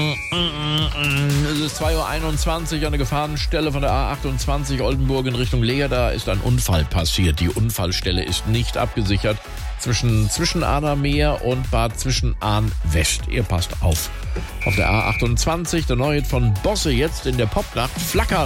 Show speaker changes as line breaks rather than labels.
Es ist 2:21 Uhr an der Gefahrenstelle von der A28 Oldenburg in Richtung Leer. Da ist ein Unfall passiert. Die Unfallstelle ist nicht abgesichert zwischen Ahnermeer und Bad Zwischenahn West. Ihr passt auf. Auf der A28, der neue Hit von Bosse jetzt in der Popnacht, Flackern.